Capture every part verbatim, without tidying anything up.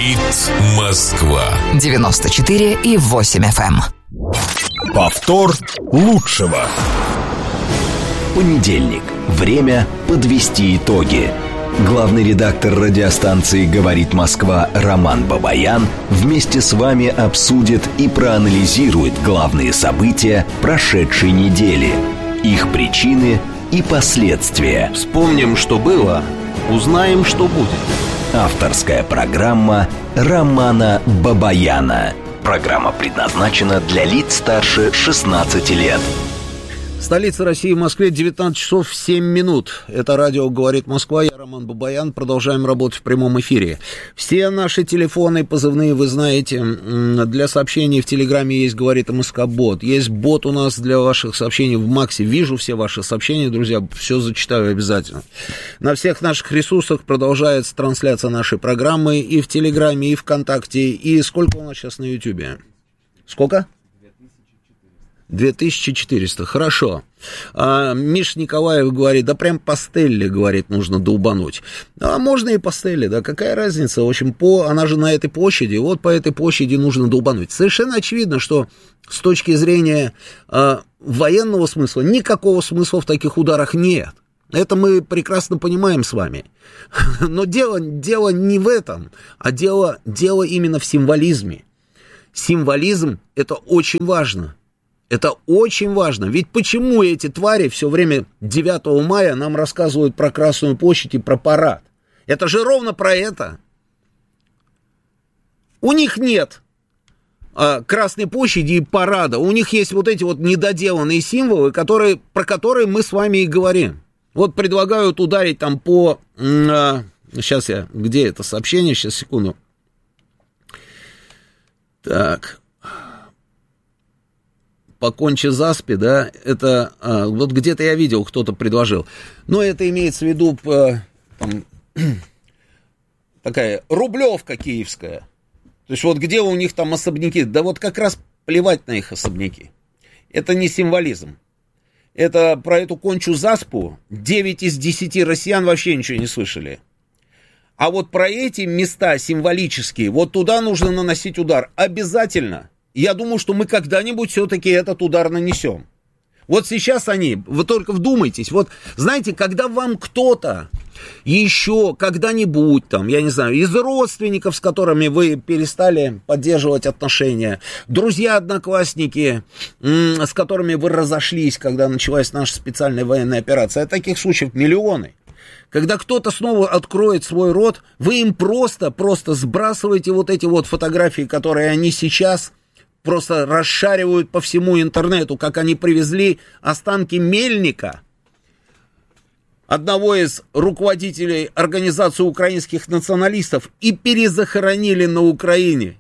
Говорит Москва. девяносто четыре и восемь эф эм. Повтор лучшего. Понедельник. Время подвести итоги. Главный редактор радиостанции «Говорит Москва» Роман Бабаян вместе с вами обсудит и проанализирует главные события прошедшей недели, их причины и последствия. Вспомним, что было, узнаем, что будет. Авторская программа Романа Бабаяна. Программа предназначена для лиц старше шестнадцати лет. Столица России, в Москве, девятнадцать часов семь минут. Это радио «Говорит Москва», я Роман Бабаян. Продолжаем работать в прямом эфире. Все наши телефоны, позывные, вы знаете. Для сообщений в Телеграме есть «Говорит МСК-бот». Есть бот у нас для ваших сообщений в Максе. Вижу все ваши сообщения, друзья, все зачитаю обязательно. На всех наших ресурсах продолжается трансляция нашей программы и в Телеграме, и ВКонтакте. И сколько у нас сейчас на Ютьюбе? Сколько? две тысячи четыреста, хорошо. А, Миша Николаев говорит, да прям по Стелле, говорит, нужно долбануть. А можно и по Стелле, да, какая разница? В общем, по, она же на этой площади, вот по этой площади нужно долбануть. Совершенно очевидно, что с точки зрения а, военного смысла никакого смысла в таких ударах нет. Это мы прекрасно понимаем с вами. Но дело, дело не в этом, а дело, дело именно в символизме. Символизм – это очень важно. Это очень важно. Ведь почему эти твари все время девятого мая нам рассказывают про Красную площадь и про парад? Это же ровно про это. У них нет а, Красной площади и парада. У них есть вот эти вот недоделанные символы, которые, про которые мы с вами и говорим. Вот предлагают ударить там по... А, сейчас я... Где это сообщение? Сейчас, секунду. Так... По Конча-Заспи, да, это, а, вот где-то я видел, кто-то предложил. Но это имеется в виду, по, там, такая Рублевка киевская. То есть вот где у них там особняки, да вот как раз плевать на их особняки. Это не символизм. Это про эту Кончу-Заспу девять из десяти россиян вообще ничего не слышали. А вот про эти места символические, вот туда нужно наносить удар обязательно. Я думаю, что мы когда-нибудь все-таки этот удар нанесем. Вот сейчас они, вы только вдумайтесь, вот знаете, когда вам кто-то еще когда-нибудь там, я не знаю, из родственников, с которыми вы перестали поддерживать отношения, друзья, одноклассники, с которыми вы разошлись, когда началась наша специальная военная операция, а таких случаев миллионы. Когда кто-то снова откроет свой рот, вы им просто, просто сбрасываете вот эти вот фотографии, которые они сейчас... просто расшаривают по всему интернету, как они привезли останки Мельника, одного из руководителей организации украинских националистов, и перезахоронили на Украине.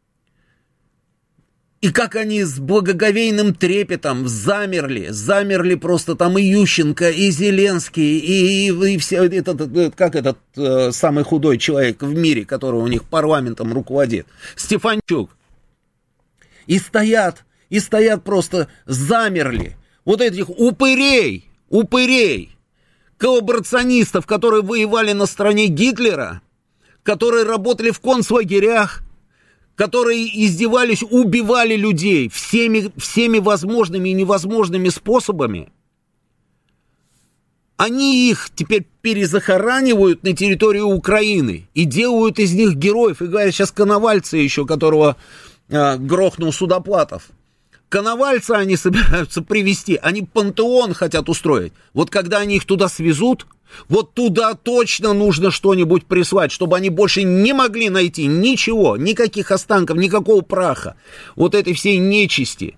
И как они с благоговейным трепетом замерли, замерли просто там и Ющенко, и Зеленский, и, и, и все, этот, как этот э, самый худой человек в мире, который у них парламентом руководит, Стефанчук. И стоят, и стоят просто, замерли. Вот этих упырей, упырей, коллаборационистов, которые воевали на стороне Гитлера, которые работали в концлагерях, которые издевались, убивали людей всеми, всеми возможными и невозможными способами. Они их теперь перезахоранивают на территории Украины и делают из них героев. И говорят, сейчас Коновальца еще, которого... грохнул Судоплатов. Коновальца они собираются привезти, они пантеон хотят устроить. Вот когда они их туда свезут, вот туда точно нужно что-нибудь прислать, чтобы они больше не могли найти ничего, никаких останков, никакого праха, вот этой всей нечисти.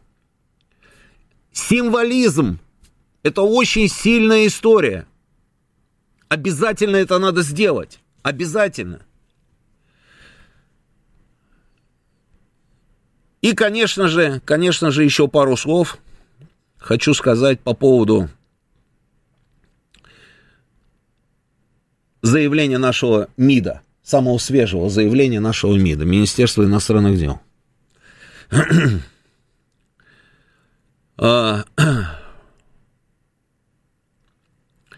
Символизм – это очень сильная история. Обязательно это надо сделать, обязательно. И, конечно же, конечно же, еще пару слов хочу сказать по поводу заявления нашего МИДа, самого свежего заявления нашего МИДа, Министерства иностранных дел.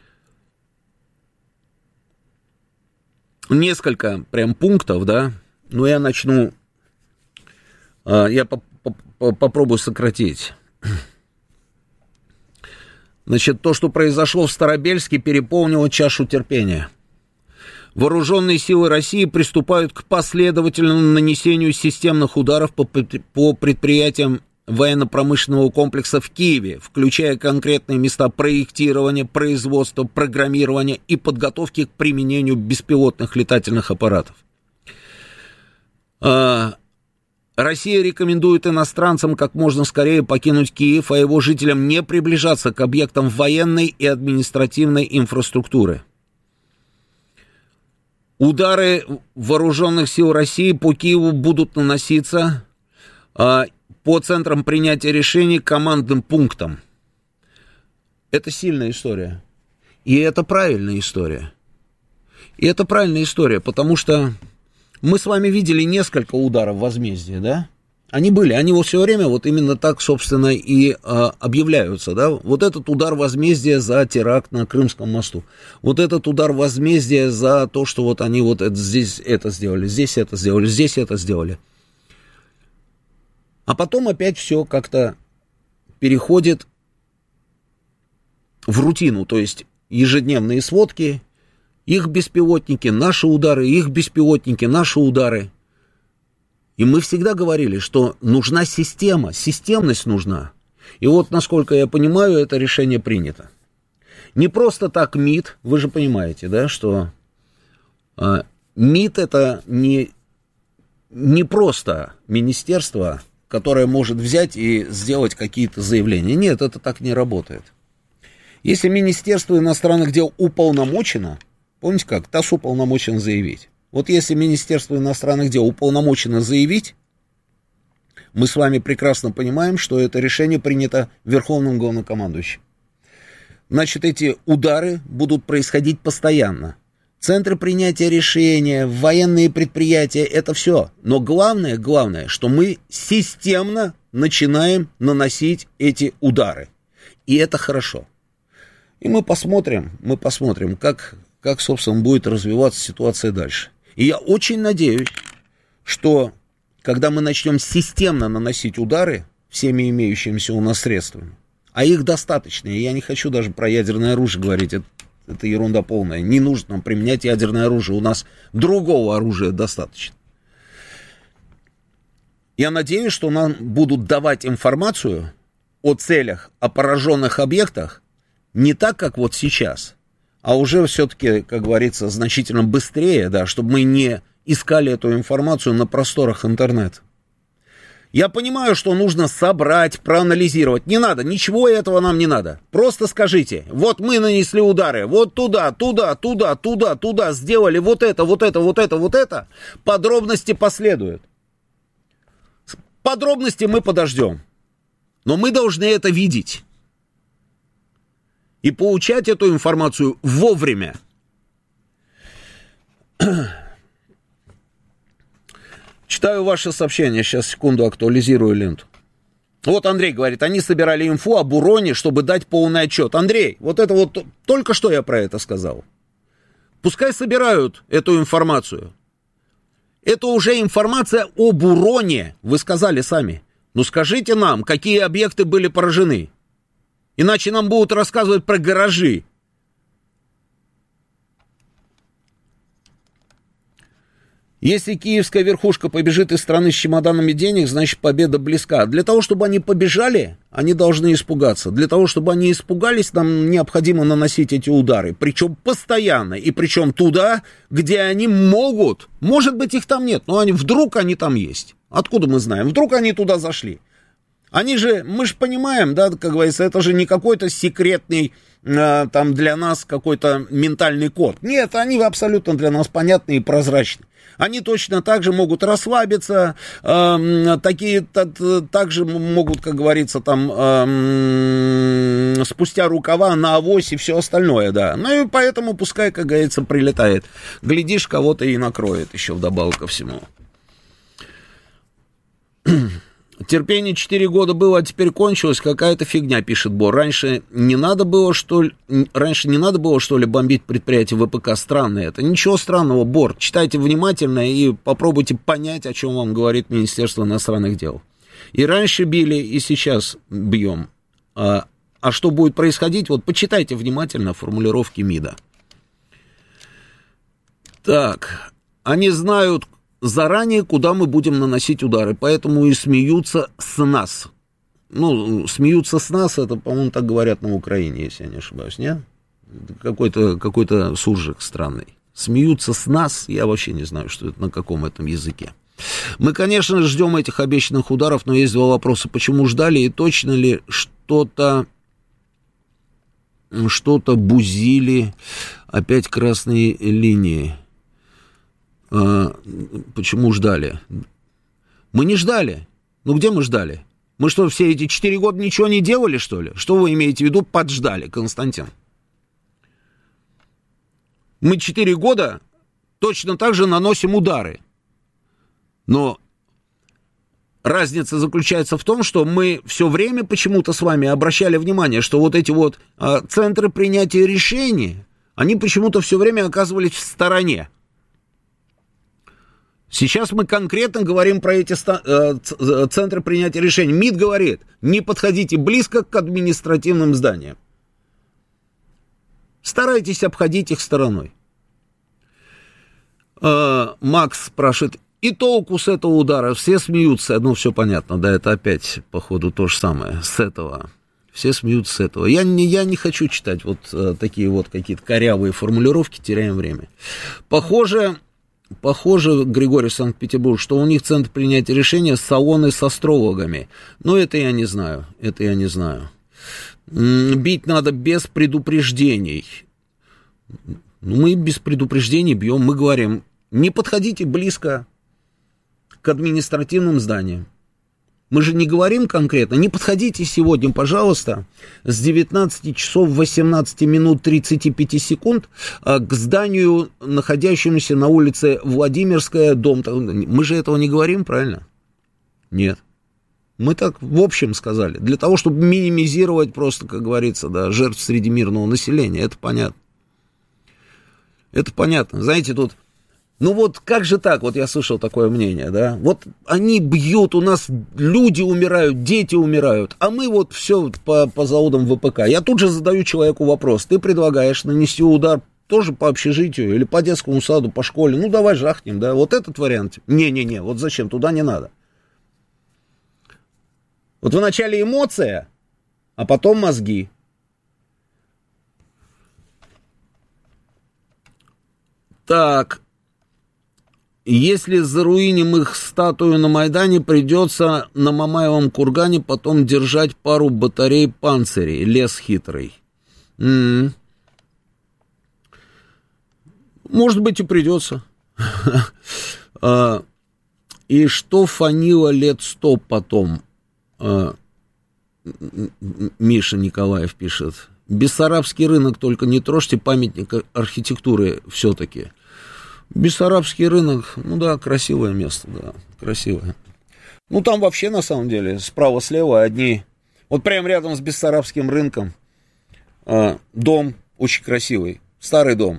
Несколько прям пунктов, да, но я начну, я попробую сократить. Значит, то, что произошло в Старобельске, переполнило чашу терпения. Вооруженные силы России приступают к последовательному нанесению системных ударов по, по предприятиям военно-промышленного комплекса в Киеве, включая конкретные места проектирования, производства, программирования и подготовки к применению беспилотных летательных аппаратов. Россия рекомендует иностранцам как можно скорее покинуть Киев, а его жителям не приближаться к объектам военной и административной инфраструктуры. Удары вооруженных сил России по Киеву будут наноситься а, по центрам принятия решений, командным пунктам. Это сильная история. И это правильная история. И это правильная история, потому что мы с вами видели несколько ударов возмездия, да? Они были, они вот все время вот именно так, собственно, и а, объявляются, да? Вот этот удар возмездия за теракт на Крымском мосту, вот этот удар возмездия за то, что вот они вот это, здесь это сделали, здесь это сделали, здесь это сделали. А потом опять все как-то переходит в рутину, то есть ежедневные сводки, их беспилотники, наши удары, их беспилотники, наши удары. И мы всегда говорили, что нужна система, системность нужна. И вот, насколько я понимаю, это решение принято. Не просто так МИД, вы же понимаете, да, что а, МИД это не, не просто министерство, которое может взять и сделать какие-то заявления. Нет, это так не работает. Если Министерство иностранных дел уполномочено, помните как, ТАСС уполномочен заявить. Вот если Министерство иностранных дел уполномочено заявить, мы с вами прекрасно понимаем, что это решение принято Верховным главнокомандующим. Значит, эти удары будут происходить постоянно. Центры принятия решения, военные предприятия, это все. Но главное, главное, что мы системно начинаем наносить эти удары. И это хорошо. И мы посмотрим, мы посмотрим, как... как, собственно, будет развиваться ситуация дальше. И я очень надеюсь, что когда мы начнем системно наносить удары всеми имеющимися у нас средствами, а их достаточно, и я не хочу даже про ядерное оружие говорить, это, это ерунда полная, не нужно нам применять ядерное оружие, у нас другого оружия достаточно. Я надеюсь, что нам будут давать информацию о целях, о пораженных объектах не так, как вот сейчас, а уже все-таки, как говорится, значительно быстрее, да, чтобы мы не искали эту информацию на просторах интернета. Я понимаю, что нужно собрать, проанализировать. Не надо, ничего этого нам не надо. Просто скажите, вот мы нанесли удары, вот туда, туда, туда, туда, туда, сделали вот это, вот это, вот это, вот это. Подробности последуют. Подробности мы подождем. Но мы должны это видеть. И получать эту информацию вовремя. Читаю ваше сообщение. Сейчас, секунду, актуализирую ленту. Вот Андрей говорит, они собирали инфу об уроне, чтобы дать полный отчет. Андрей, вот это вот, только что я про это сказал. Пускай собирают эту информацию. Это уже информация об уроне, вы сказали сами. Ну скажите нам, какие объекты были поражены. Иначе нам будут рассказывать про гаражи. Если киевская верхушка побежит из страны с чемоданами денег, значит победа близка. Для того, чтобы они побежали, они должны испугаться. Для того, чтобы они испугались, нам необходимо наносить эти удары. Причем постоянно. И причем туда, где они могут. Может быть, их там нет, но они, вдруг они там есть. Откуда мы знаем? Вдруг они туда зашли. Они же, мы же понимаем, да, как говорится, это же не какой-то секретный, э, там, для нас какой-то ментальный код. Нет, они абсолютно для нас понятны и прозрачны. Они точно так же могут расслабиться, э, такие, так, так же могут, как говорится, там, э, спустя рукава на авось и все остальное, да. Ну и поэтому пускай, как говорится, прилетает. Глядишь, кого-то и накроет еще вдобавок ко всему. Терпение четыре года было, а теперь кончилось, какая-то фигня, пишет Бор. Раньше не надо было, что ли, раньше не надо было, что ли, бомбить предприятие ВПК? Странно это. Ничего странного, Бор. Читайте внимательно и попробуйте понять, о чем вам говорит Министерство иностранных дел. И раньше били, и сейчас бьем. А, а что будет происходить? Вот почитайте внимательно формулировки МИДа. Так, они знают заранее, куда мы будем наносить удары, поэтому и смеются с нас. Ну, смеются с нас, это, по-моему, так говорят на Украине, если я не ошибаюсь, нет? Какой-то, какой-то суржик странный. Смеются с нас, я вообще не знаю, что это, на каком этом языке. Мы, конечно, ждем этих обещанных ударов, но есть два вопроса. Почему ждали и точно ли что-то, что-то бузили, опять красные линии? Почему ждали? Мы не ждали. Ну, где мы ждали? Мы что, все эти четыре года ничего не делали, что ли? Что вы имеете в виду подждали, Константин? Мы четыре года точно так же наносим удары. Но разница заключается в том, что мы все время почему-то с вами обращали внимание, что вот эти вот а, центры принятия решений, они почему-то все время оказывались в стороне. Сейчас мы конкретно говорим про эти центры принятия решений. МИД говорит, не подходите близко к административным зданиям. Старайтесь обходить их стороной. Макс спрашивает, и толку с этого удара? Все смеются. Ну, все понятно, да, это опять, походу, то же самое. С этого. Все смеются с этого. Я не, я не хочу читать вот такие вот какие-то корявые формулировки, теряем время. Похоже... Похоже, Григорий Санкт-Петербург, что у них центр принятия решения салоны с астрологами. Но это я не знаю, это я не знаю. Бить надо без предупреждений. Ну, мы без предупреждений бьем, мы говорим, не подходите близко к административным зданиям. Мы же не говорим конкретно, не подходите сегодня, пожалуйста, с девятнадцати часов восемнадцати минут тридцати пяти секунд к зданию, находящемуся на улице Владимирская, дом. Мы же этого не говорим, правильно? Нет. Мы так в общем сказали, для того, чтобы минимизировать просто, как говорится, да, жертв среди мирного населения, это понятно. Это понятно. Знаете, тут... Ну вот как же так, вот я слышал такое мнение, да, вот они бьют, у нас люди умирают, дети умирают, а мы вот все по, по заводам ВПК. Я тут же задаю человеку вопрос, ты предлагаешь нанести удар тоже по общежитию или по детскому саду, по школе, ну давай жахнем, да, вот этот вариант, не-не-не, вот зачем, туда не надо. Вот вначале эмоция, а потом мозги. Так... Если заруиним их статую на Майдане, придется на Мамаевом кургане потом держать пару батарей панцирей. Лес хитрый. М-м. Может быть, и придется. И что фанило лет сто потом? Миша Николаев пишет. Бессарабский рынок, только не трожьте, памятник архитектуры все-таки. Бессарабский рынок, ну да, красивое место, да, красивое. Ну там вообще, на самом деле, справа-слева одни, вот прямо рядом с Бессарабским рынком, э, дом очень красивый, старый дом.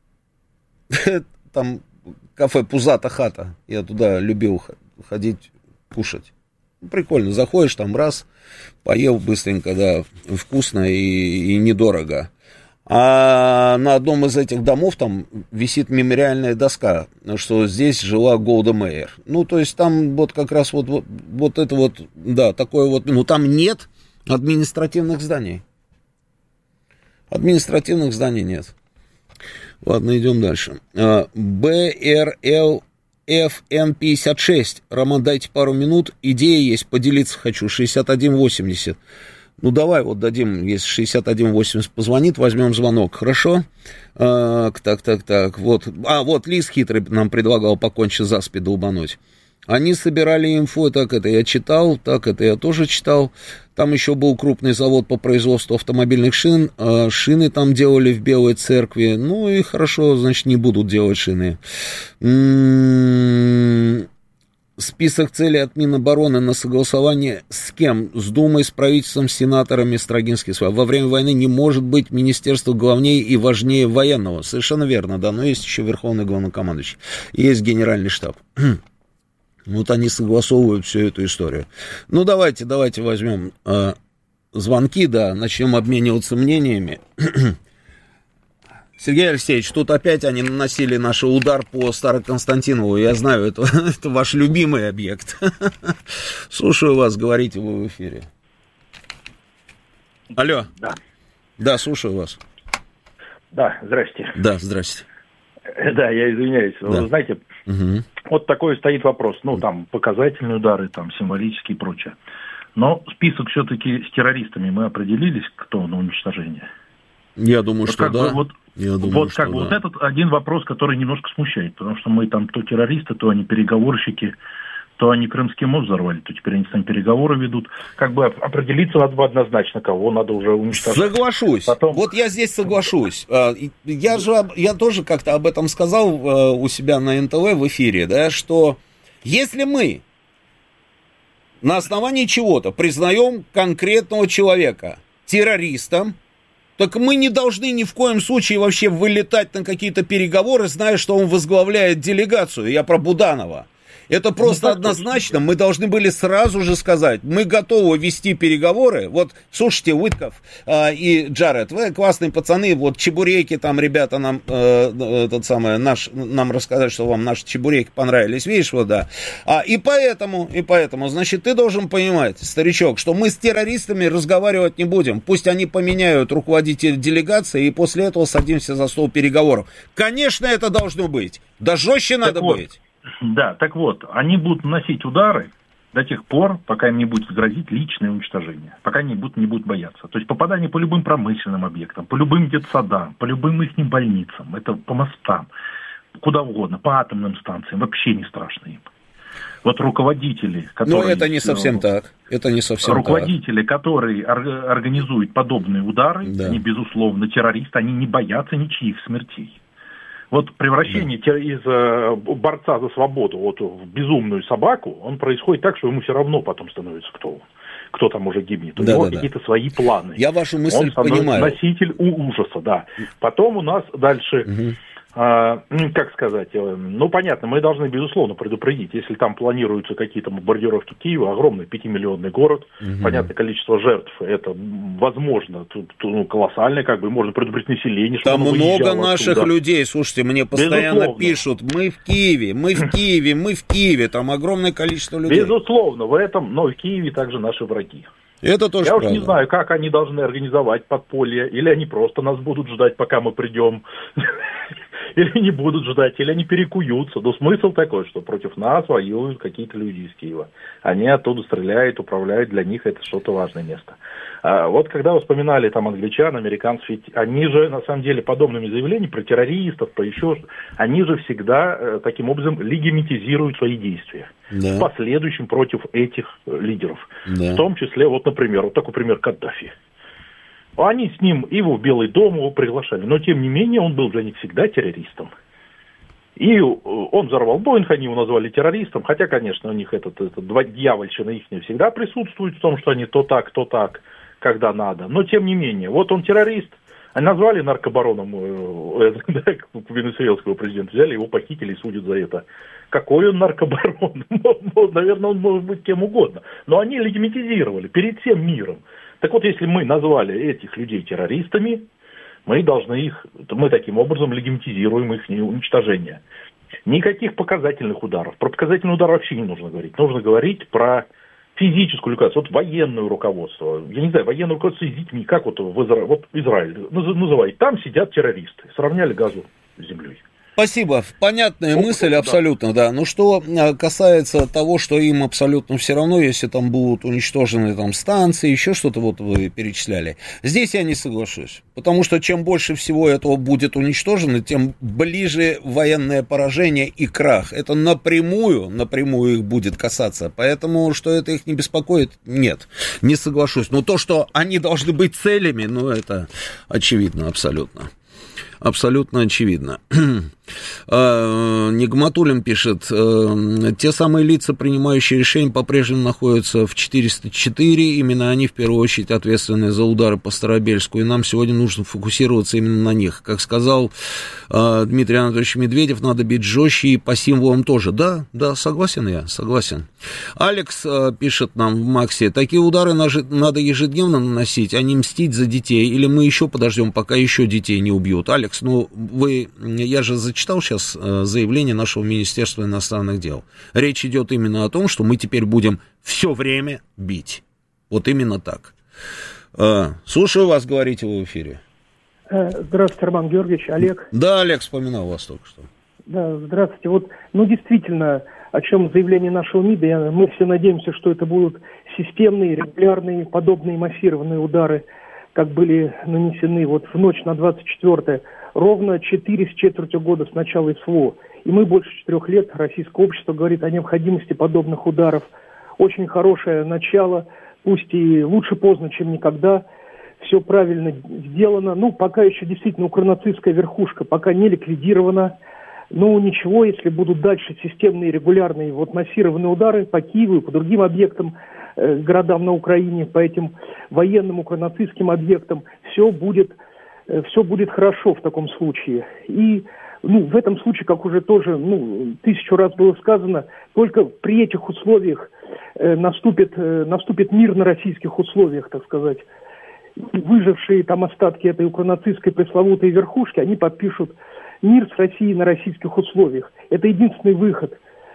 Там кафе «Пузата хата», я туда любил ходить, кушать. Прикольно, заходишь там раз, поел быстренько, да, вкусно и, и недорого. А на одном из этих домов там висит мемориальная доска, что здесь жила Голда Меир. Ну, то есть там вот как раз вот, вот, вот это вот, да, такое вот, ну, там нет административных зданий. Административных зданий нет. Ладно, идем дальше. бэ эр эл эф эн пятьдесят шесть. Роман, дайте пару минут. Идея есть, поделиться хочу. шестьдесят один восемьдесят. Ну, давай вот дадим, если шестьдесят один восемьдесят позвонит, возьмем звонок, хорошо? А, так, так, так, вот. А, вот Лис хитрый нам предлагал покончить заспи долбануть. Они собирали инфу, так это я читал, так это я тоже читал. Там еще был крупный завод по производству автомобильных шин. А шины там делали в Белой Церкви. Ну и хорошо, значит, не будут делать шины. М-м-м- список целей от Минобороны на согласование с кем? С Думой, с правительством, с сенаторами, Строгинский. Во время войны не может быть министерство главнее и важнее военного. Совершенно верно, да, но есть еще Верховный главнокомандующий, есть Генеральный штаб. Вот они согласовывают всю эту историю. Ну, давайте, давайте возьмем э, звонки, да, начнем обмениваться мнениями. Сергей Алексеевич, тут опять они наносили наш удар по Староконстантинову. Я знаю, это, это ваш любимый объект. Слушаю вас, говорите вы в эфире. Алло. Да. Да, слушаю вас. Да, здрасте. Да, здрасте. Да, я извиняюсь. Да. Вы знаете, угу. вот такой стоит вопрос. Ну, там, показательные удары, там, символические и прочее. Но список все-таки с террористами мы определились, кто на уничтожение. Я думаю, вот что как да. бы, вот Я думаю, вот что как бы да. вот этот один вопрос, который немножко смущает, потому что мы там то террористы, то они переговорщики, то они Крымский мост взорвали, то теперь они там переговоры ведут. Как бы определиться надо бы однозначно, кого надо уже уничтожать. Соглашусь. Потом... Вот я здесь соглашусь. Я же, я тоже как-то об этом сказал у себя на эн тэ вэ в эфире, да, что если мы на основании чего-то признаем конкретного человека террористом, так мы не должны ни в коем случае вообще вылетать на какие-то переговоры, зная, что он возглавляет делегацию. Я про Буданова. Это просто ну, однозначно. Мы должны были сразу же сказать, мы готовы вести переговоры. Вот, слушайте, Уитков э, и Джаред, вы классные пацаны, вот чебуреки там, ребята, нам, э, этот самый, наш, нам рассказали, что вам наши чебуреки понравились, видишь, вот, да. А, и поэтому, и поэтому, значит, ты должен понимать, старичок, что мы с террористами разговаривать не будем. Пусть они поменяют руководителя делегации, и после этого садимся за стол переговоров. Конечно, это должно быть. Да жестче так надо вот. быть. Да, так вот, они будут наносить удары до тех пор, пока им не будет грозить личное уничтожение, пока они будут, не будут бояться. То есть попадание по любым промышленным объектам, по любым детсадам, по любым их больницам, это по мостам, куда угодно, по атомным станциям, вообще не страшно им. Вот руководители, которые... Но это не совсем так. Это не совсем руководители, так. которые ор- организуют подобные удары, да. Они, безусловно, террористы, они не боятся ничьих смертей. Вот превращение да. из э, борца за свободу вот, в безумную собаку, он происходит так, что ему все равно потом становится кто, кто там уже гибнет. У да, него да, какие-то да. свои планы. Я вашу мысль он понимаю. Носитель ужаса, да. Потом у нас дальше... Угу. А, как сказать, ну, понятно, мы должны, безусловно, предупредить, если там планируются какие-то бомбардировки Киева, огромный пятимиллионный город, угу. понятное количество жертв, это, возможно, тут, ну, колоссальное, как бы, можно предупредить население. Там много наших оттуда. людей, слушайте, мне постоянно безусловно. пишут, мы в Киеве, мы в Киеве, мы в Киеве, там огромное количество людей. Безусловно, в этом, но в Киеве также наши враги. Это тоже Я правда. уж не знаю, как они должны организовать подполье, или они просто нас будут ждать, пока мы придем, или не будут ждать, или они перекуются. Но смысл такой, что против нас воюют какие-то люди из Киева. Они оттуда стреляют, управляют, для них это что-то важное место. А вот когда вы вспоминали там англичан, американцев, ведь они же, на самом деле, подобными заявлениями про террористов, про еще что-то, они же всегда э, таким образом легитимизируют свои действия. Да. В последующем против этих э, лидеров. Да. В том числе, вот, например, вот такой пример Каддафи. Они с ним его в Белый дом его приглашали, но тем не менее он был для них всегда террористом. И он взорвал Боинг, они его назвали террористом, хотя, конечно, у них этот, этот дьявольщина их всегда присутствует в том, что они то так, то так, когда надо. Но тем не менее, вот он террорист, они назвали наркобароном э, э, венесуэльского президента, взяли его, похитили и судят за это. Какой он наркобарон? Наверное, он может быть кем угодно. Но они легитимизировали перед всем миром. Так вот, если мы назвали этих людей террористами, мы должны их, мы таким образом легитимизируем их уничтожение. Никаких показательных ударов. Про показательные удары вообще не нужно говорить. Нужно говорить про физическую ликвидацию. Вот военное руководство. Я не знаю, военное руководство с детьми. Как вот в Изра... вот Израиль называют. Там сидят террористы. Сравняли Газу с землей. Спасибо. Понятная ну, мысль, да. абсолютно, да. Ну, что касается того, что им абсолютно все равно, если там будут уничтожены там станции, еще что-то вот вы перечисляли, здесь я не соглашусь. Потому что чем больше всего этого будет уничтожено, тем ближе военное поражение и крах. Это напрямую, напрямую их будет касаться. Поэтому, что это их не беспокоит, нет, не соглашусь. Но то, что они должны быть целями, ну, это очевидно абсолютно. абсолютно очевидно. Нигматуллин пишет, те самые лица, принимающие решения, по-прежнему находятся в четыреста четыре, именно они в первую очередь ответственны за удары по Старобельску, и нам сегодня нужно фокусироваться именно на них. Как сказал Дмитрий Анатольевич Медведев, надо бить жестче и по символам тоже. Да, да, согласен я, согласен. Алекс пишет нам в Максе, такие удары надо ежедневно наносить, а не мстить за детей, или мы еще подождем, пока еще детей не убьют. Алекс, ну вы, я же зачитал сейчас заявление нашего Министерства иностранных дел. Речь идет именно о том, что мы теперь будем все время бить. Вот именно так. Слушаю вас, говорите вы в эфире. Здравствуйте, Роман Георгиевич, Олег. Да, Олег вспоминал вас только что. Да, здравствуйте. Вот, ну, действительно, о чем заявление нашего МИДа, мы все надеемся, что это будут системные, регулярные, подобные массированные удары, как были нанесены вот в ночь на двадцать четвёртое, ровно четыре с четвертью года с начала СВО. И мы больше четырех лет, российское общество говорит о необходимости подобных ударов. Очень хорошее начало, пусть и лучше поздно, чем никогда. Все правильно сделано. Ну, пока еще действительно укронацистская верхушка пока не ликвидирована. Ну, ничего, если будут дальше системные, регулярные, вот массированные удары по Киеву и по другим объектам, э, городам на Украине, по этим военным укронацистским объектам, все будет, э, все будет хорошо в таком случае. И, ну, в этом случае, как уже тоже, ну, тысячу раз было сказано, только при этих условиях э, наступит, э, наступит мир на российских условиях, так сказать. Выжившие там остатки этой укронацистской пресловутой верхушки, они подпишут мир с Россией на российских условиях. Это единственный выход.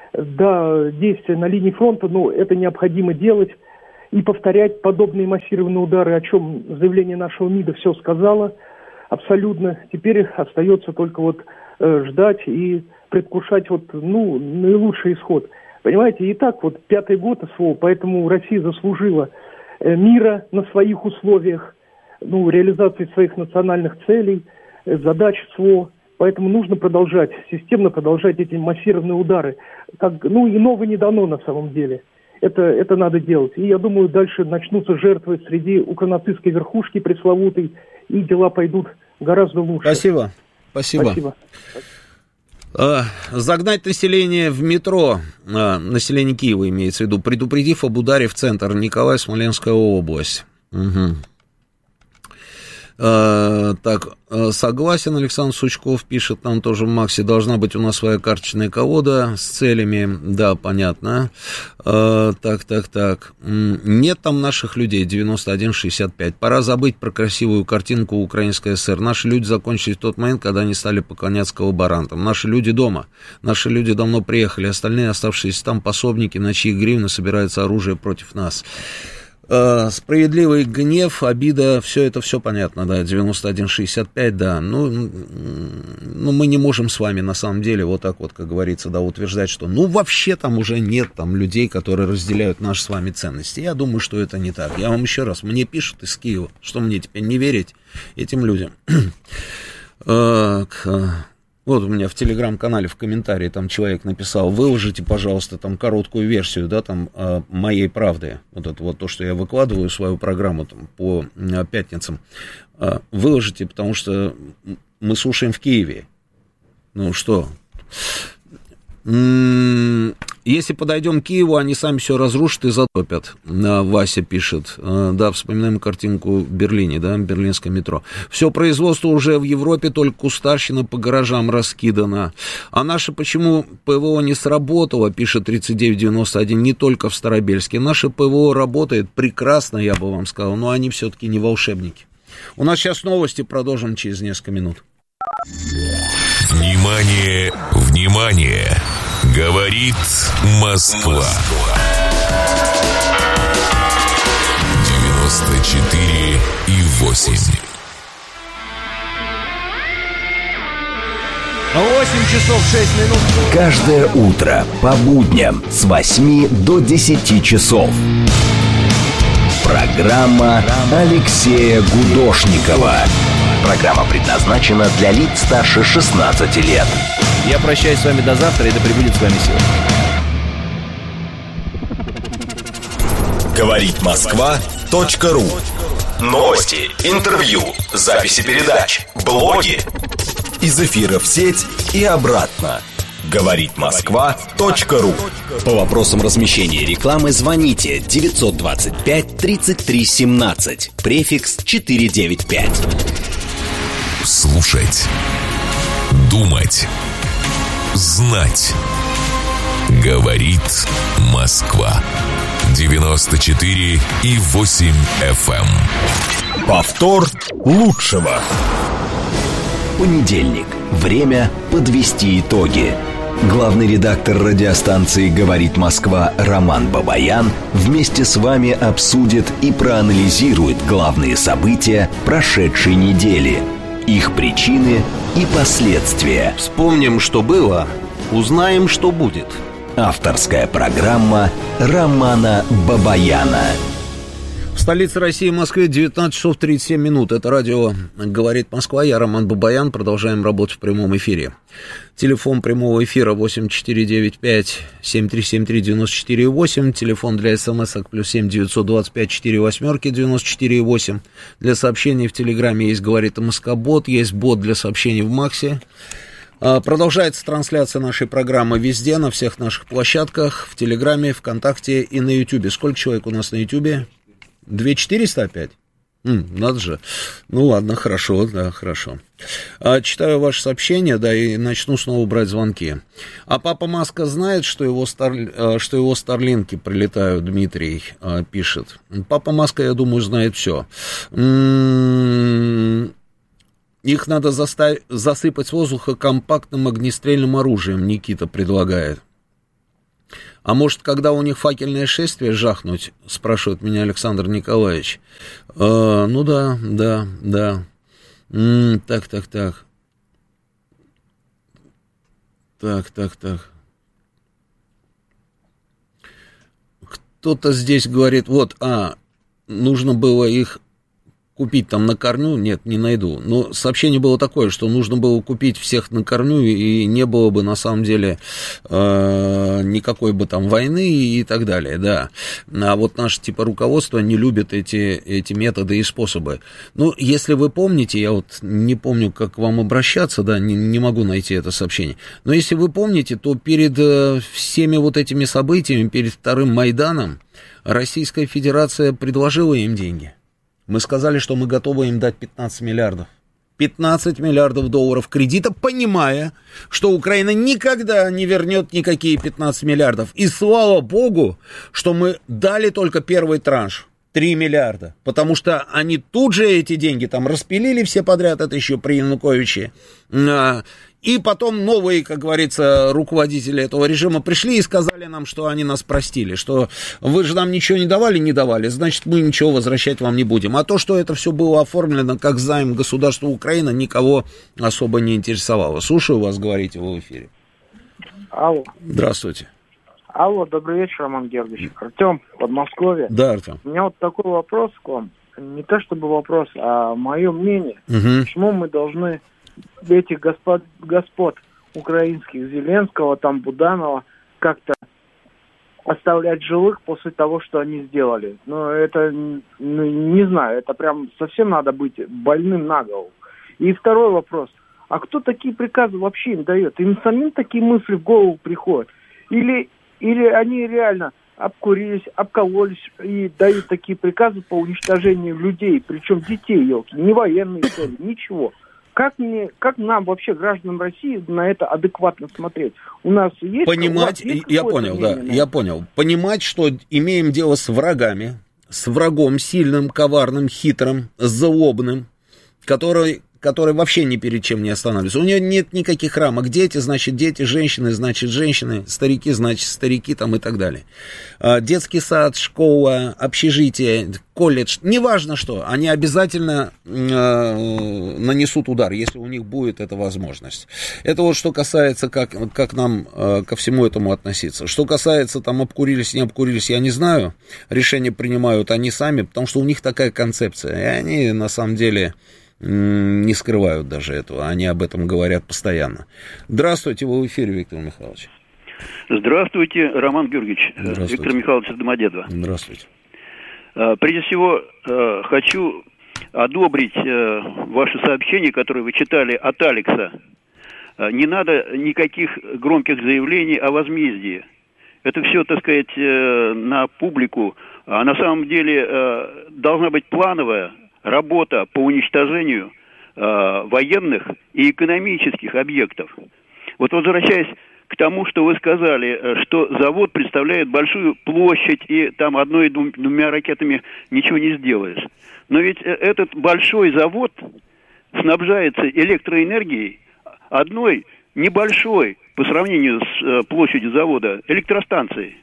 Да, действия на линии фронта, но это необходимо делать и повторять подобные массированные удары, о чем заявление нашего МИДа все сказало абсолютно. Теперь остается только вот э, ждать и предвкушать вот, ну, наилучший исход. Понимаете, и так вот пятый год СВО, поэтому Россия заслужила э, мира на своих условиях, ну, реализации своих национальных целей, э, задач СВО. Поэтому нужно продолжать, системно продолжать эти массированные удары. Как, ну, иного не дано на самом деле. Это, это надо делать. И я думаю, дальше начнутся жертвы среди укронацистской верхушки пресловутой, и дела пойдут гораздо лучше. Спасибо. Спасибо. Спасибо. Загнать население в метро, население Киева имеется в виду, предупредив об ударе в центр. Николай, Смоленская область. Угу. Uh, так, uh, согласен, Александр Сучков пишет нам тоже в Максе, должна быть у нас своя карточная колода с целями, да, понятно. Uh, так, так, так, нет там наших людей, девяносто один шестьдесят пять, пора забыть про красивую картинку Украинской ССР, наши люди закончились в тот момент, когда они стали поклоняться коллаборантам, наши люди дома, наши люди давно приехали, остальные оставшиеся там пособники, на чьи гривны собирается оружие против нас. Справедливый гнев, обида, все это все понятно, да, девяносто один шестьдесят пять, да, ну, ну, мы не можем с вами, на самом деле, вот так вот, как говорится, да, утверждать, что, ну, вообще там уже нет там людей, которые разделяют наши с вами ценности. Я думаю, что это не так. Я вам еще раз, мне пишут из Киева, что мне теперь не верить этим людям. Вот у меня в телеграм-канале в комментарии там человек написал, выложите, пожалуйста, там короткую версию, да, там, моей правды, вот это вот то, что я выкладываю свою программу там по пятницам, выложите, потому что мы слушаем в Киеве. Ну что, если подойдем к Киеву, они сами все разрушат и затопят. Вася пишет. Да, вспоминаем картинку в Берлине, да, берлинское метро. Все производство уже в Европе, только кустарщина по гаражам раскидана. А наше почему ПВО не сработало, пишет тридцать девять девяносто один, не только в Старобельске. Наше ПВО работает прекрасно, я бы вам сказал, но они все-таки не волшебники. У нас сейчас новости, продолжим через несколько минут. Внимание, внимание! Говорит Москва. девяносто четыре и восемь. восемь часов шесть минут. Каждое утро по будням с восьми до десяти часов. Программа Алексея Гудошникова. Программа предназначена для лиц старше шестнадцати лет. Я прощаюсь с вами до завтра, и да пребудет с вами сила. Говорит Москва .ру. Новости, интервью, записи передач, блоги. из эфира в сеть и обратно. Говорит Москва точка ру. По вопросам размещения рекламы звоните девятьсот двадцать пять тридцать три семнадцать, префикс четыреста девяносто пять. Слушать, думать, знать. Говорит Москва. девяносто четыре и восемь эф эм. Повтор лучшего. Понедельник. Время подвести итоги. Главный редактор радиостанции «Говорит Москва» Роман Бабаян вместе с вами обсудит и проанализирует главные события прошедшей недели, их причины и последствия. Вспомним, что было, узнаем, что будет. Авторская программа Романа Бабаяна. В столице России, Москве, девятнадцать часов тридцать семь минут. Это радио «Говорит Москва». Я Роман Бабаян. Продолжаем работать в прямом эфире. Телефон прямого эфира восемь четыре девять пять семь три семь три девять четыре восемь. Телефон для смс-ок плюс семь девятьсот двадцать пять четыре восьмерки девяносто четыре восемь. Для сообщений в Телеграме есть «Говорит МСК-бот», есть бот для сообщений в Максе. Продолжается трансляция нашей программы везде, на всех наших площадках, в Телеграме, ВКонтакте и на Ютубе. Сколько человек у нас на Ютубе? две тысячи четыреста опять? М, надо же. Ну ладно, хорошо, да, хорошо. А, читаю ваши сообщения, да, и начну снова брать звонки. А папа Маска знает, что его, стар... что его старлинки прилетают, Дмитрий а, пишет. Папа Маска, я думаю, знает все. М-м- их надо застав... засыпать с воздуха компактным огнестрельным оружием, Никита предлагает. А может, когда у них факельное шествие жахнуть, спрашивает меня Александр Николаевич. Э, ну да, да, да. М-м, так, так, так. Так, так, так. Кто-то здесь говорит, вот, а, нужно было их купить там на корню, нет, не найду. Но сообщение было такое, что нужно было купить всех на корню, и не было бы на самом деле э, никакой бы там войны и так далее, да. А вот наше типа руководство не любит эти, эти методы и способы. Ну, если вы помните, я вот не помню, как к вам обращаться, да, не, не могу найти это сообщение, но если вы помните, то перед э, всеми вот этими событиями, перед вторым Майданом, Российская Федерация предложила им деньги. Мы сказали, что мы готовы им дать пятнадцать миллиардов. пятнадцать миллиардов долларов кредита, понимая, что Украина никогда не вернет никакие пятнадцать миллиардов. И слава богу, что мы дали только первый транш, три миллиарда. Потому что они тут же эти деньги там распилили все подряд, это еще при Януковиче. И потом новые, как говорится, руководители этого режима пришли и сказали нам, что они нас простили, что вы же нам ничего не давали, не давали, значит, мы ничего возвращать вам не будем. А то, что это все было оформлено как займ государства Украина, никого особо не интересовало. Слушаю вас, говорите вы в эфире. Алло. Здравствуйте. Алло, добрый вечер, Роман Георгиевич. Артем, Подмосковье. Да, Артем. У меня вот такой вопрос к вам. Не то чтобы вопрос, а мое мнение. Угу. Почему мы должны этих господ, господ украинских, Зеленского, там, Буданова, как-то оставлять живых после того, что они сделали? Ну, это, ну, не знаю, это прям совсем надо быть больным на голову. И второй вопрос. А кто такие приказы вообще им дает? Им самим такие мысли в голову приходят? Или, или они реально обкурились, обкололись и дают такие приказы по уничтожению людей, причем детей, елки, не военные цели, ничего. Как мне, как нам вообще, гражданам России, на это адекватно смотреть? У нас есть... Понимать, есть я понял, да, я понял. Понимать, что имеем дело с врагами, с врагом сильным, коварным, хитрым, злобным, который... который вообще ни перед чем не останавливается. У нее нет никаких рамок. Дети, значит, дети, женщины, значит, женщины, старики, значит, старики там и так далее. Детский сад, школа, общежитие, колледж, неважно что, они обязательно э, нанесут удар, если у них будет эта возможность. Это вот что касается, как, как нам э, ко всему этому относиться. Что касается, там, обкурились, не обкурились, я не знаю. Решения принимают они сами, потому что у них такая концепция. И они, на самом деле... не скрывают даже этого, они об этом говорят постоянно. Здравствуйте, вы в эфире, Виктор Михайлович. Здравствуйте, Роман Георгиевич. Здравствуйте. Виктор Михайлович из Домодедово. Здравствуйте. Прежде всего, хочу одобрить ваше сообщение, которое вы читали от Алекса не надо никаких громких заявлений о возмездии. Это все, так сказать, на публику. А на самом деле должна быть плановая работа по уничтожению военных и экономических объектов. Вот возвращаясь к тому, что вы сказали, что завод представляет большую площадь, и там одной и двумя ракетами ничего не сделаешь. Но ведь этот большой завод снабжается электроэнергией одной небольшой, по сравнению с площадью завода, электростанцией.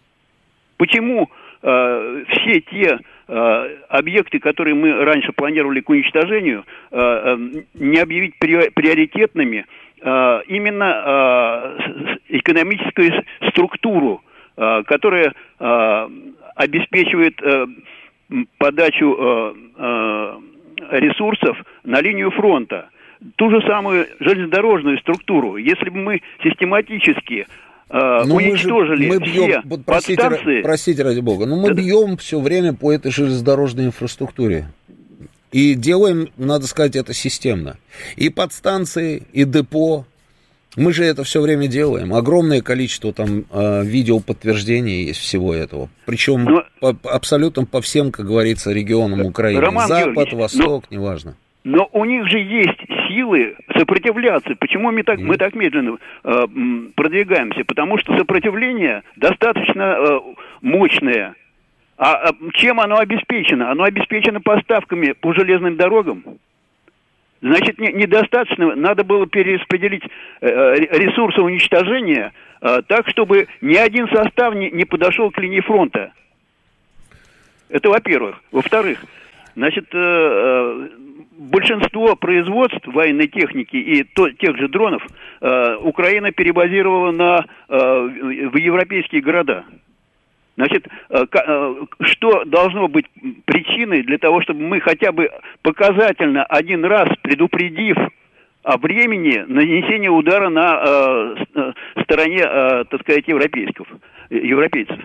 Почему э, все те э, объекты, которые мы раньше планировали к уничтожению, э, э, не объявить приоритетными э, именно э, экономическую структуру, э, которая э, обеспечивает э, подачу э, э, ресурсов на линию фронта? Ту же самую железнодорожную структуру. Если бы мы систематически э, ну, уничтожили мы, же, мы бьем, все вот, простите, подстанции... Простите, ради бога, но мы бьем все время по этой железнодорожной инфраструктуре. И делаем, надо сказать, это системно. И подстанции, и депо. Мы же это все время делаем. Огромное количество там э, видеоподтверждений есть всего этого. Причем но... по, абсолютно по всем, как говорится, регионам Украины. Роман Запад, Георгиевич, Восток, но... неважно. Но у них же есть силы сопротивляться. Почему мы так, мы так медленно э, продвигаемся? Потому что сопротивление достаточно э, мощное. А, а чем оно обеспечено? Оно обеспечено поставками по железным дорогам. Значит, не, недостаточно. Надо было перераспределить э, ресурсы уничтожения э, так, чтобы ни один состав не, не подошел к линии фронта. Это во-первых. Во-вторых, значит... Э, э, большинство производств военной техники и то, тех же дронов э, Украина перебазировала на, э, в европейские города. Значит, э, э, что должно быть причиной для того, чтобы мы хотя бы показательно один раз предупредив о времени нанесения удара на э, э, стороне, э, так сказать, европейцев, европейцев?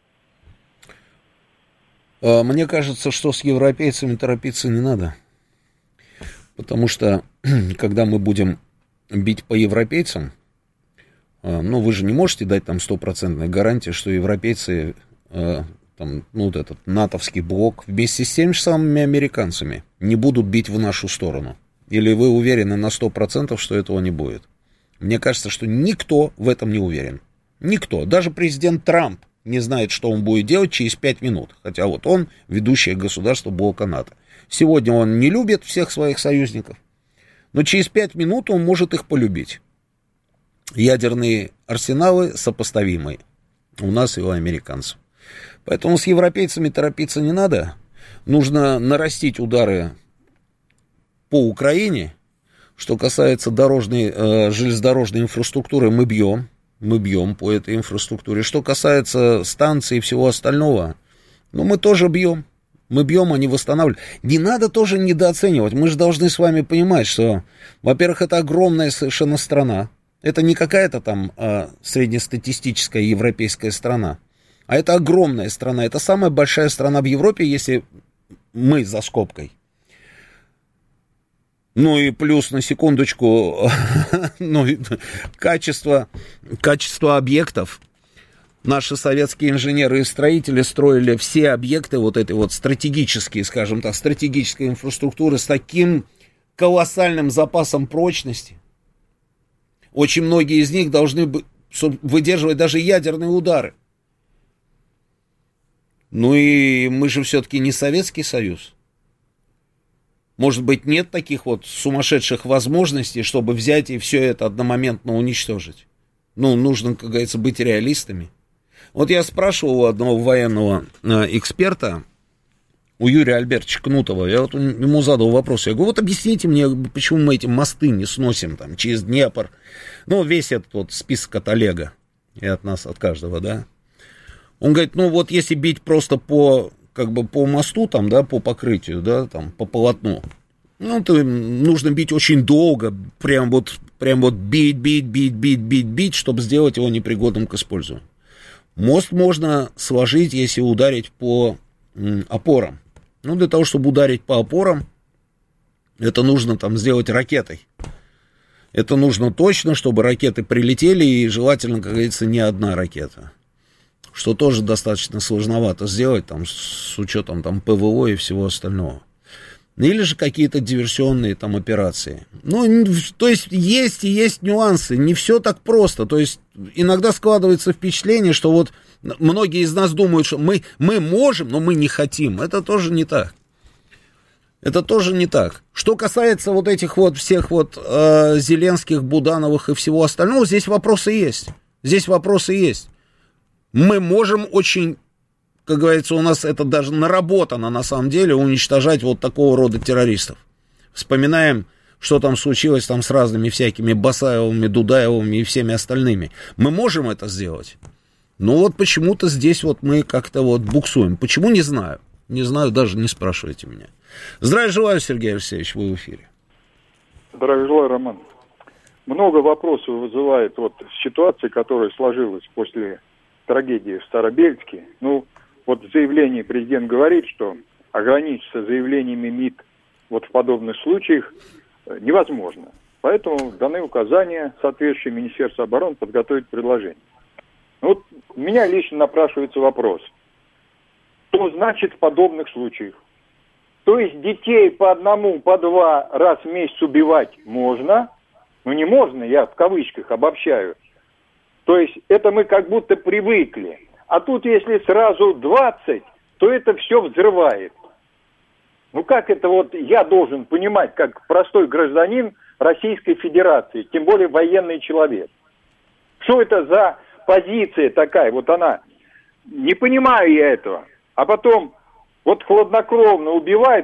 Мне кажется, что с европейцами торопиться не надо. Потому что, когда мы будем бить по европейцам, ну, вы же не можете дать там стопроцентной гарантии, что европейцы, там, ну, вот этот натовский блок вместе с теми же самыми американцами не будут бить в нашу сторону. Или вы уверены на сто процентов, что этого не будет? Мне кажется, что никто в этом не уверен. Никто. Даже президент Трамп не знает, что он будет делать через пять минут. Хотя вот он ведущее государство блока НАТО. Сегодня он не любит всех своих союзников, но через пять минут он может их полюбить. Ядерные арсеналы сопоставимые у нас и у американцев. Поэтому с европейцами торопиться не надо. Нужно нарастить удары по Украине. Что касается дорожной, э, железнодорожной инфраструктуры, мы бьем. Мы бьем по этой инфраструктуре. Что касается станций и всего остального, ну, мы тоже бьем. Мы бьем, они восстанавливают. Не надо тоже недооценивать. Мы же должны с вами понимать, что, во-первых, это огромная совершенно страна. Это не какая-то там а, среднестатистическая европейская страна, а это огромная страна. Это самая большая страна в Европе, если мы за скобкой. Ну и плюс, на секундочку, ну, качество, качество объектов. Наши советские инженеры и строители строили все объекты вот этой вот стратегические, скажем так, стратегической инфраструктуры с таким колоссальным запасом прочности. Очень многие из них должны выдерживать даже ядерные удары. Ну и мы же все-таки не Советский Союз. Может быть, нет таких вот сумасшедших возможностей, чтобы взять и все это одномоментно уничтожить. Ну, нужно, как говорится, быть реалистами. Вот я спрашивал у одного военного э, эксперта, у Юрия Альбертовича Кнутова, я вот ему задал вопрос, я говорю, вот объясните мне, почему мы эти мосты не сносим там через Днепр, ну, весь этот вот список от Олега и от нас, от каждого, да. Он говорит, ну, вот если бить просто по, как бы по мосту там, да, по покрытию, да, там, по полотну, ну, то нужно бить очень долго, прям вот, прям вот бить, бить, бить, бить, бить, бить, чтобы сделать его непригодным к использованию. Мост можно сложить, если ударить по м, опорам. Ну, для того, чтобы ударить по опорам, это нужно там сделать ракетой. Это нужно точно, чтобы ракеты прилетели, и желательно, как говорится, не одна ракета. Что тоже достаточно сложновато сделать, там, с учетом там, ПВО и всего остального. Или же какие-то диверсионные там операции. Ну, то есть, есть и есть нюансы, не все так просто. То есть, иногда складывается впечатление, что вот многие из нас думают, что мы, мы можем, но мы не хотим. Это тоже не так. Это тоже не так. Что касается вот этих вот всех вот э, Зеленских, Будановых и всего остального, здесь вопросы есть. Здесь вопросы есть. Мы можем очень, как говорится, у нас это даже наработано на самом деле, уничтожать вот такого рода террористов. Вспоминаем, что там случилось там с разными всякими Басаевыми, Дудаевыми и всеми остальными. Мы можем это сделать. Но вот почему-то здесь вот мы как-то вот буксуем. Почему, не знаю. Не знаю, даже не спрашивайте меня. Здравия желаю, Сергей Алексеевич, вы в эфире. Здравия желаю, Роман. Много вопросов вызывает вот ситуация, которая сложилась после трагедии в Старобельске. Ну, вот в заявлении президент говорит, что ограничиться заявлениями МИД вот в подобных случаях невозможно. Поэтому даны указания соответствующие Министерству обороны подготовить предложение. Ну, вот у меня лично напрашивается вопрос. Что значит в подобных случаях? То есть детей по одному, по два раз в месяц убивать можно, но не можно, я в кавычках обобщаю. То есть это мы как будто привыкли. А тут если сразу двадцать, то это все взрывает. Ну как это вот я должен понимать, как простой гражданин Российской Федерации, тем более военный человек? Что это за позиция такая? Вот она, не понимаю я этого. А потом вот хладнокровно убивает